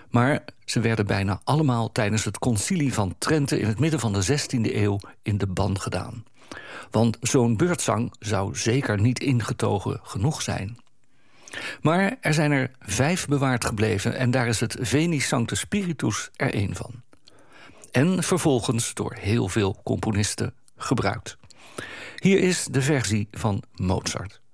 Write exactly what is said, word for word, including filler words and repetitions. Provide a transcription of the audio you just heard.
Maar ze werden bijna allemaal tijdens het concilie van Trente in het midden van de zestiende eeuw in de ban gedaan. Want zo'n beurtzang zou zeker niet ingetogen genoeg zijn. Maar er zijn er vijf bewaard gebleven en daar is het Veni Sancte Spiritus er één van. En vervolgens door heel veel componisten gebruikt. Hier is de versie van Mozart.